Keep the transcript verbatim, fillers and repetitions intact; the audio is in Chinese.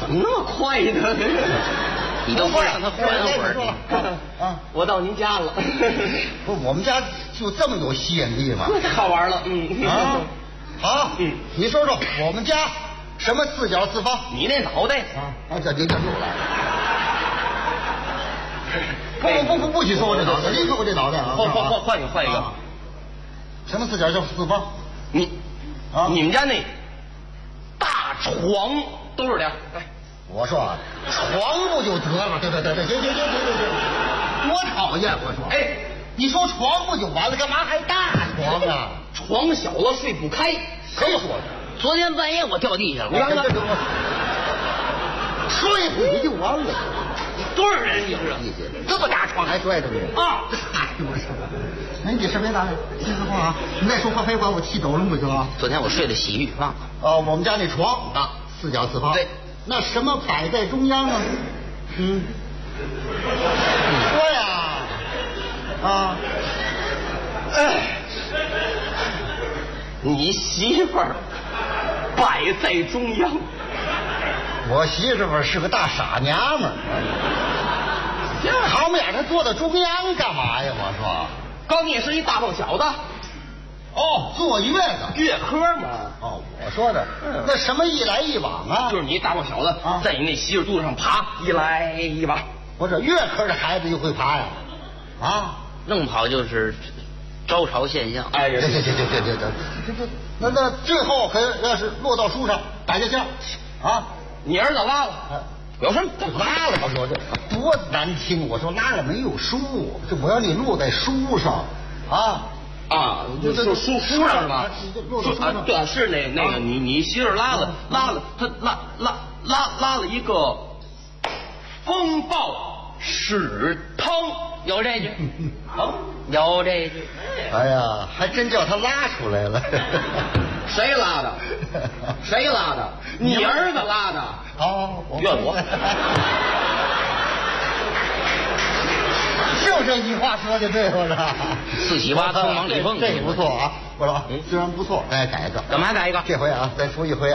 怎么那么快呢？ 你都不让他缓会儿啊！我到您家了。 不，我们家就这么有吸引力吗？ 太好玩了，嗯啊，好，嗯，你说说我们家什么四角四方？ 你那脑袋啊啊，这这这又来了。不不不不不许说我这脑袋，离开我这脑袋啊！ 换换换换一个换一个， 什么四角叫四方？ 你啊，你们家那大床多少点？哎， 我说啊，床不就得了？对对对对，行行行行行行，多讨厌！我说，哎，你说床不就完了，干嘛还大床啊？ 床小了睡不开， 谁说的？ 昨天半夜我掉地下了， 你看看，摔死你就完了。 多少人你知道？ 这么大床还摔着你啊！ 哎呦我说，哎你是没打的，听实话啊！你再说话废话，我气走了不行啊！ 昨天我睡的洗浴房。 哦，我们家那床啊， 四角四方。 对， 那什么摆在中央啊？嗯，你说呀？啊， 哎，你媳妇儿摆在中央。 我媳妇儿是个大傻娘们儿，好么眼她坐到中央干嘛呀？我说， 刚你是一大胖小子， 哦，坐月子月科嘛。 哦，我说的，嗯、那什么一来一往啊？ 就是你一大胖小子、 啊、 在你那媳妇肚子上爬，一来一往。 我这月科的孩子就会爬呀，啊， 弄不好就是招潮现象。 哎， 对对对对对对对对，那那最后可要是落到书上摆下架啊。 你儿子拉了，有什么拉了吧？我这多难听！我说拉了没有书，这我要你落在书上啊啊！就书书书上是吧？ 落在书上， 对，是那那个你你媳妇拉了拉了，他拉拉拉拉了一个风暴使汤， 有这句，有这句。 哎呀，还真叫他拉出来了。 谁拉的？谁拉的？你儿子拉的。 哦， 怨我。 就这句话说的对，我说。 四喜八通往里蹦， 这不错啊，我说虽然不错，哎，改一个。 干嘛改一个？ 这回啊，再出一回啊。